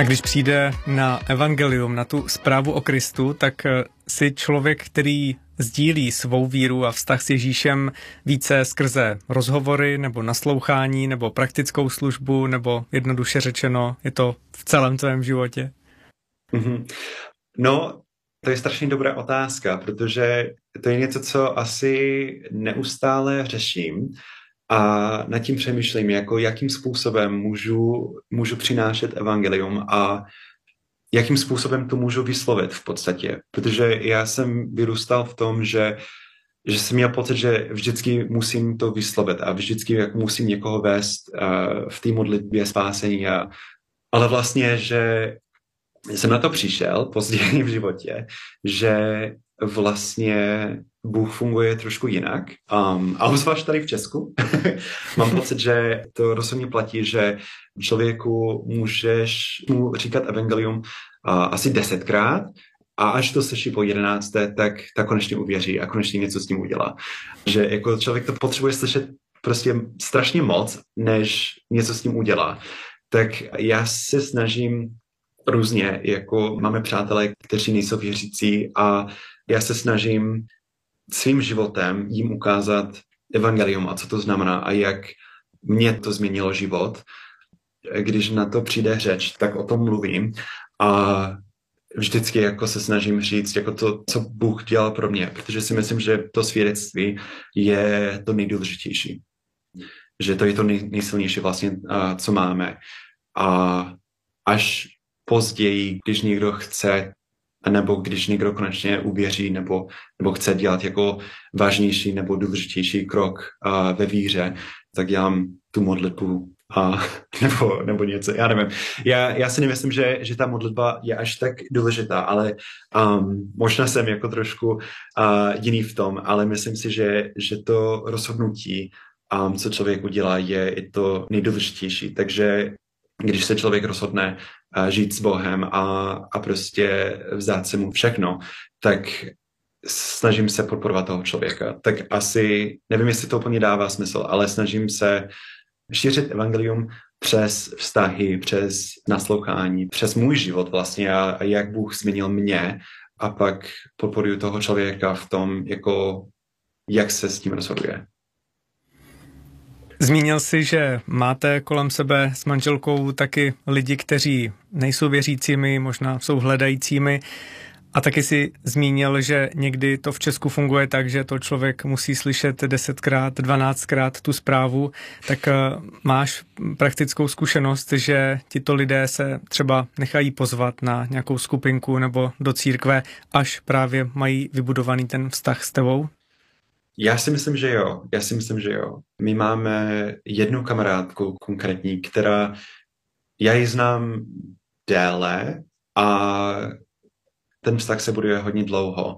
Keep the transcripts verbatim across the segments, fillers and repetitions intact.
A když přijde na evangelium, na tu zprávu o Kristu, tak si člověk, který sdílí svou víru a vztah s Ježíšem více skrze rozhovory nebo naslouchání nebo praktickou službu, nebo jednoduše řečeno, je to v celém tvém životě? Mm-hmm. No, to je strašně dobrá otázka, protože to je něco, co asi neustále řeším a nad tím přemýšlím, jako jakým způsobem můžu, můžu přinášet evangelium a jakým způsobem to můžu vyslovit v podstatě. Protože já jsem vyrůstal v tom, že, že jsem měl pocit, že vždycky musím to vyslovit a vždycky jak musím někoho vést uh, v té modlitbě spásení. A, ale vlastně, že jsem na to přišel později v životě, že vlastně Bůh funguje trošku jinak. Um, a zvlášť tady v Česku. Mám pocit, že to rozhodně platí, že člověku můžeš mu říkat evangelium uh, asi desetkrát a až to slyší po jedenácté, tak, tak konečně uvěří a konečně něco s tím udělá. Že jako člověk to potřebuje slyšet prostě strašně moc, než něco s tím udělá. Tak já se snažím různě, jako máme přátelé, kteří nejsou věřící a já se snažím svým životem jim ukázat evangelium a co to znamená a jak mě to změnilo život. Když na to přijde řeč, tak o tom mluvím a vždycky jako se snažím říct jako to, co Bůh dělal pro mě, protože si myslím, že to svědectví je to nejdůležitější. Že to je to nej, nejsilnější vlastně, co máme. A až později, když někdo chce, nebo když někdo konečně uvěří, nebo, nebo chce dělat jako vážnější nebo důležitější krok uh, ve víře, tak dělám tu modlitbu uh, nebo, nebo něco, já nevím. Já, já si nemyslím, že, že ta modlitba je až tak důležitá, ale um, možná jsem jako trošku uh, jiný v tom, ale myslím si, že, že to rozhodnutí, um, co člověk udělá, je i to nejdůležitější. Takže když se člověk rozhodne uh, žít s Bohem a, a prostě vzát se mu všechno, tak snažím se podporovat toho člověka. Tak asi, nevím, jestli to úplně dává smysl, ale snažím se šířit evangelium přes vztahy, přes naslouchání, přes můj život vlastně a, a jak Bůh změnil mě a pak podporuju toho člověka v tom, jako jak se s tím rozhoduje. Zmínil jsi, že máte kolem sebe s manželkou taky lidi, kteří nejsou věřícími, možná jsou hledajícími. A taky si zmínil, že někdy to v Česku funguje tak, že to člověk musí slyšet desetkrát, dvanáctkrát tu zprávu. Tak máš praktickou zkušenost, že tito lidé se třeba nechají pozvat na nějakou skupinku nebo do církve, až právě mají vybudovaný ten vztah s tebou? Já si myslím, že jo. Já si myslím, že jo. My máme jednu kamarádku konkrétní, která, já ji znám déle a ten vztah se buduje hodně dlouho.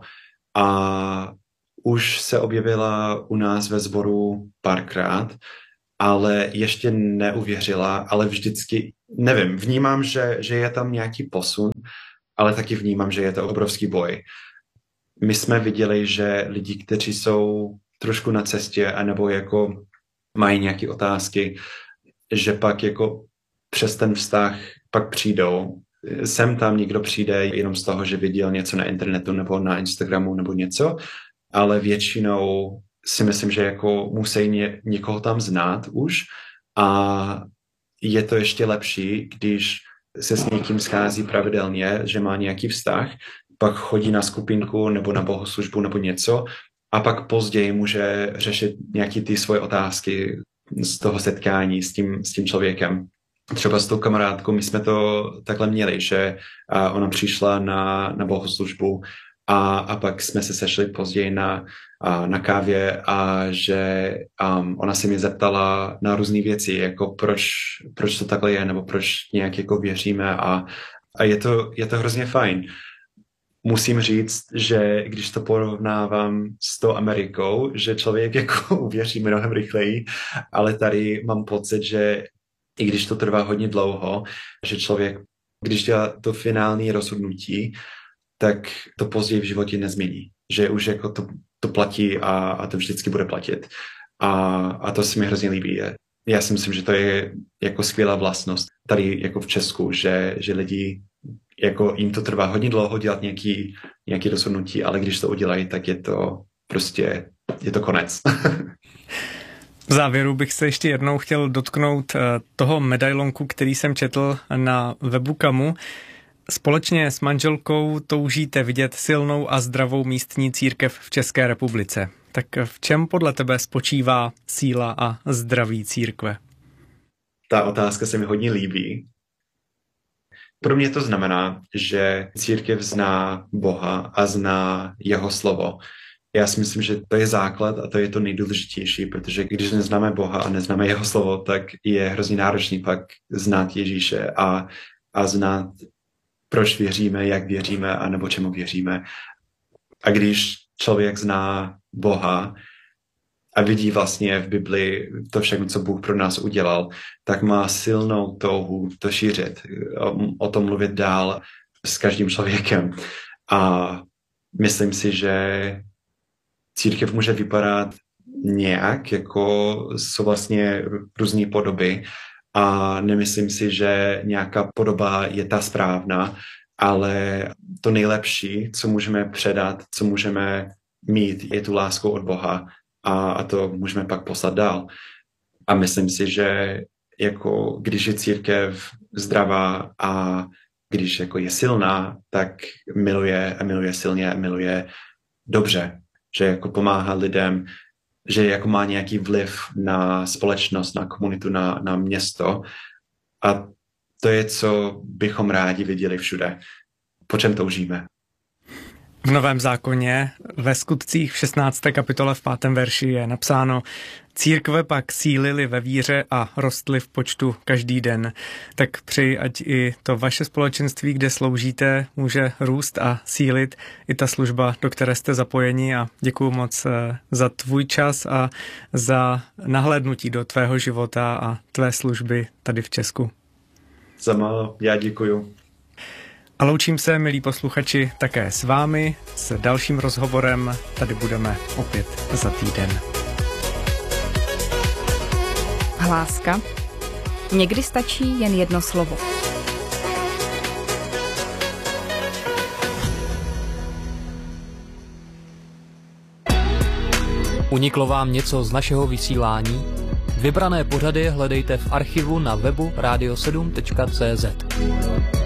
A už se objevila u nás ve sboru párkrát, ale ještě neuvěřila, ale vždycky, nevím, vnímám, že, že je tam nějaký posun, ale taky vnímám, že je to obrovský boj. My jsme viděli, že lidi, kteří jsou trošku na cestě, anebo jako mají nějaké otázky, že pak jako přes ten vztah pak přijdou. Sem tam někdo přijde jenom z toho, že viděl něco na internetu nebo na Instagramu nebo něco, ale většinou si myslím, že jako musí ně, někoho tam znát už a je to ještě lepší, když se s někým schází pravidelně, že má nějaký vztah, pak chodí na skupinku nebo na bohoslužbu nebo něco a pak později může řešit nějaké ty svoje otázky z toho setkání s tím, s tím člověkem. Třeba s tou kamarádkou, my jsme to takhle měli, že ona přišla na, na bohoslužbu a, a pak jsme se sešli později na, na kávě a že um, ona se mě zeptala na různé věci, jako proč, proč to takhle je, nebo proč nějak jako věříme a, a je, to, je to hrozně fajn. Musím říct, že když to porovnávám s tou Amerikou, že člověk jako uvěří mnohem rychleji, ale tady mám pocit, že i když to trvá hodně dlouho, že člověk, když dělá to finální rozhodnutí, tak to později v životě nezmění. Že už jako to, to platí a, a to vždycky bude platit. A, a to se mi hrozně líbí. Je. já si myslím, že to je jako skvělá vlastnost tady jako v Česku, že, že lidi, jako jim to trvá hodně dlouho dělat nějaký, nějaký rozhodnutí, ale když to udělají, tak je to prostě, je to konec. V závěru bych se ještě jednou chtěl dotknout toho medailonku, který jsem četl na webu Kamu. Společně s manželkou toužíte vidět silnou a zdravou místní církev v České republice. Tak v čem podle tebe spočívá síla a zdraví církve? Ta otázka se mi hodně líbí. Pro mě to znamená, že církev zná Boha a zná jeho slovo. Já si myslím, že to je základ a to je to nejdůležitější, protože když neznáme Boha a neznáme jeho slovo, tak je hrozně náročný pak znát Ježíše a, a znát, proč věříme, jak věříme a nebo čemu věříme. A když člověk zná Boha a vidí vlastně v Bibli to všechno, co Bůh pro nás udělal, tak má silnou touhu to šířit, o, o tom mluvit dál s každým člověkem. A myslím si, že církev může vypadat nějak, jako jsou vlastně různé podoby a nemyslím si, že nějaká podoba je ta správná, ale to nejlepší, co můžeme předat, co můžeme mít, je tu lásku od Boha a, a to můžeme pak poslat dál. A myslím si, že jako když je církev zdravá a když jako je silná, tak miluje a miluje silně a miluje dobře, že jako pomáhá lidem, že jako má nějaký vliv na společnost, na komunitu, na, na město a to je, co bychom rádi viděli všude. Po čem toužíme? V Novém zákoně ve Skutcích v šestnácté kapitole v pátém verši je napsáno: Církve pak sílily ve víře a rostly v počtu každý den. Tak přeji, ať i to vaše společenství, kde sloužíte, může růst a sílit, i ta služba, do které jste zapojeni, a děkuju moc za tvůj čas a za nahlédnutí do tvého života a tvé služby tady v Česku. Za málo, já děkuju. A loučím se, milí posluchači, také s vámi. S dalším rozhovorem tady budeme opět za týden. Hláska. Někdy stačí jen jedno slovo. Uniklo vám něco z našeho vysílání? Vybrané pořady hledejte v archivu na webu radio sedm tečka cé zet.